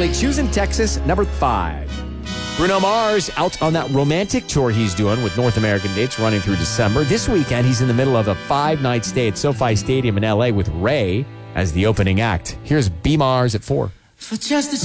League. Shoes in Texas, number 5. Bruno Mars out on that romantic tour he's doing with North American dates running through December. This weekend, he's in the middle of a 5-night stay at SoFi Stadium in L.A. with Ray as the opening act. Here's B. Mars at 4. For just a